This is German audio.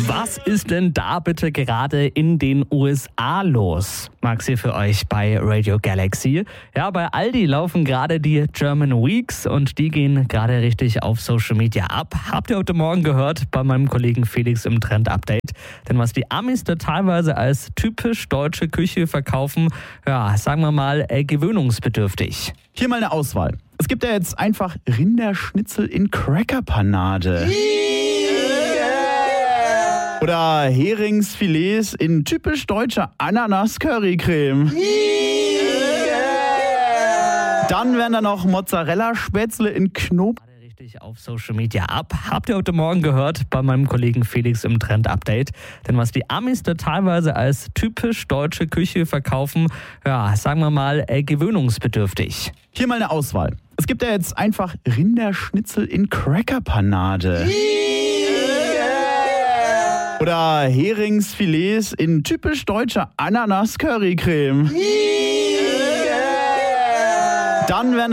Was ist denn da bitte gerade in den USA los? Maxi für euch bei Radio Galaxy. Ja, bei Aldi laufen gerade die German Weeks und die gehen gerade richtig auf Social Media ab. Habt ihr heute Morgen gehört bei meinem Kollegen Felix im Trend-Update? Denn was die Amis da teilweise als typisch deutsche Küche verkaufen, ja, sagen wir mal, gewöhnungsbedürftig. Hier mal eine Auswahl. Es gibt ja jetzt einfach Rinderschnitzel in Cracker-Panade. Oder Heringsfilets in typisch deutscher Ananas-Currycreme. Dann werden da noch Mozzarella-Spätzle in Knoblauch. Richtig auf Social Media ab. Habt ihr heute Morgen gehört bei meinem Kollegen Felix im Trend-Update? Denn was die Amis da teilweise als typisch deutsche Küche verkaufen, ja, sagen wir mal, gewöhnungsbedürftig. Hier mal eine Auswahl. Es gibt ja jetzt einfach Rinderschnitzel in Cracker-Panade. Oder Heringsfilets in typisch deutscher Ananas-Currycreme. Dann werden